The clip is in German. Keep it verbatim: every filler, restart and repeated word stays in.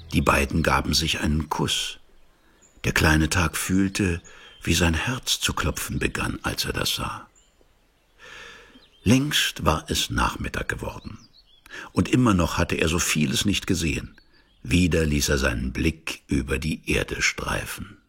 Die beiden gaben sich einen Kuss. Der kleine Tag fühlte, wie sein Herz zu klopfen begann, als er das sah. Längst war es Nachmittag geworden, und immer noch hatte er so vieles nicht gesehen. Wieder ließ er seinen Blick über die Erde streifen.